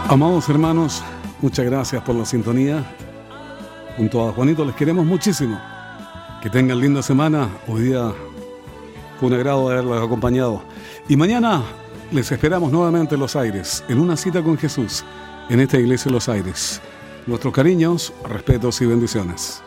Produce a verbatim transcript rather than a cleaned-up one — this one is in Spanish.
Amados hermanos, muchas gracias por la sintonía. Junto a Juanito les queremos muchísimo. Que tengan linda semana. Hoy día fue un agrado haberlos acompañado. Y mañana les esperamos nuevamente en Los Aires, en una cita con Jesús, en esta iglesia de Los Aires. Nuestros cariños, respetos y bendiciones.